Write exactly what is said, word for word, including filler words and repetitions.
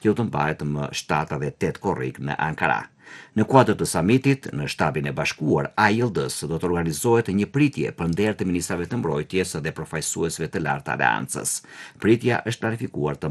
që do të mbahet më shtatë dhe tetë korrik në Ankara. Në kuadër të samitit, në shtabin e bashkuar A I L D-s do të organizohet një pritje për nder të ministrave të mbrojtjes dhe përfaqësuesve të lartë të aleancës. Pritja është planifikuar të